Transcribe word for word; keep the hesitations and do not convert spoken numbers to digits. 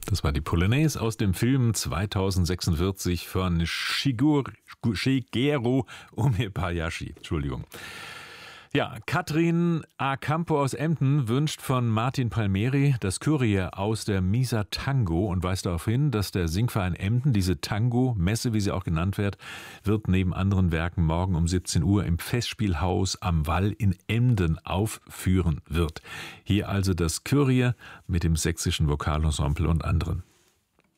Das war die Polonaise aus dem Film zweitausendsechsundvierzig von Shigeru, Shigeru Umebayashi. Entschuldigung. Ja, Katrin A. Campo aus Emden wünscht von Martin Palmieri das Kyrie aus der Misa Tango und weist darauf hin, dass der Singverein Emden diese Tango-Messe, wie sie auch genannt wird, wird neben anderen Werken morgen um siebzehn Uhr im Festspielhaus am Wall in Emden aufführen wird. Hier also das Kyrie mit dem sächsischen Vokalensemble und anderen.